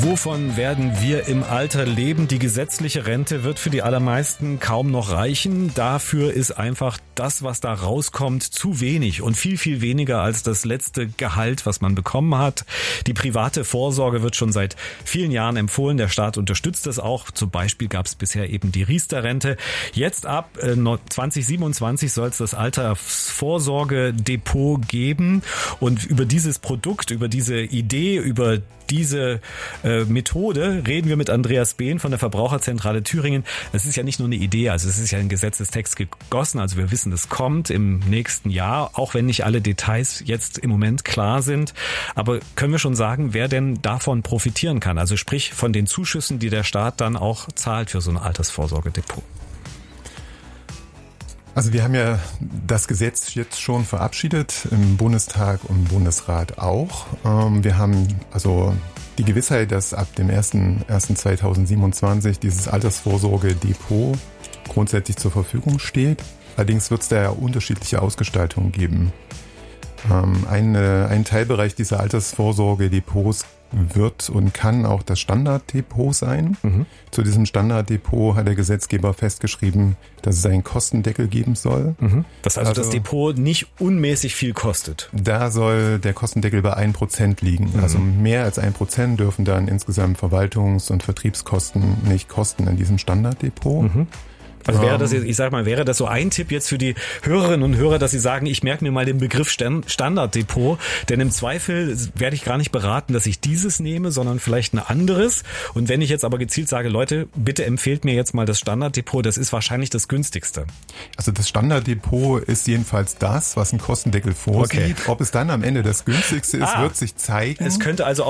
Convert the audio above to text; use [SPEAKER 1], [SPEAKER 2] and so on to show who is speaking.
[SPEAKER 1] Wovon werden wir im Alter leben? Die gesetzliche Rente wird für die allermeisten kaum noch reichen. Dafür ist einfach das, was da rauskommt, zu wenig und viel, viel weniger als das letzte Gehalt, was man bekommen hat. Die private Vorsorge wird schon seit vielen Jahren empfohlen. Der Staat unterstützt das auch. Zum Beispiel gab es bisher eben die Riester-Rente. Jetzt ab 2027 soll es das Altersvorsorgedepot geben. Und über dieses Produkt, über diese Idee, über diese Methode reden wir mit Andreas Behn von der Verbraucherzentrale Thüringen. Es ist ja nicht nur eine Idee, also es ist ja ein Gesetzestext gegossen, also wir wissen, das kommt im nächsten Jahr, auch wenn nicht alle Details jetzt im Moment klar sind. Aber können wir schon sagen, wer denn davon profitieren kann? Also sprich von den Zuschüssen, die der Staat dann auch zahlt für so ein Altersvorsorgedepot.
[SPEAKER 2] Also wir haben ja das Gesetz jetzt schon verabschiedet, im Bundestag und im Bundesrat auch. Wir haben also die Gewissheit, dass ab dem 01.01.2027 dieses Altersvorsorgedepot grundsätzlich zur Verfügung steht. Allerdings wird es da ja unterschiedliche Ausgestaltungen geben. Ein Teilbereich dieser Altersvorsorgedepots wird und kann auch das Standarddepot sein. Mhm. Zu diesem Standarddepot hat der Gesetzgeber festgeschrieben, dass es einen Kostendeckel geben soll.
[SPEAKER 1] Mhm. Dass also das Depot nicht unmäßig viel kostet.
[SPEAKER 2] Da soll der Kostendeckel bei 1% liegen. Mhm. Also mehr als 1% dürfen dann insgesamt Verwaltungs- und Vertriebskosten nicht kosten in diesem Standarddepot. Mhm.
[SPEAKER 1] Also wäre das, ich sag mal, wäre das so ein Tipp jetzt für die Hörerinnen und Hörer, dass sie sagen, ich merke mir mal den Begriff Standarddepot, denn im Zweifel werde ich gar nicht beraten, dass ich dieses nehme, sondern vielleicht ein anderes. Und wenn ich jetzt aber gezielt sage, Leute, bitte empfehlt mir jetzt mal das Standarddepot, das ist wahrscheinlich das günstigste.
[SPEAKER 2] Also das Standarddepot ist jedenfalls das, was ein Kostendeckel vorsieht. Okay. Ob es dann am Ende das günstigste ist, wird sich zeigen.
[SPEAKER 1] Es könnte also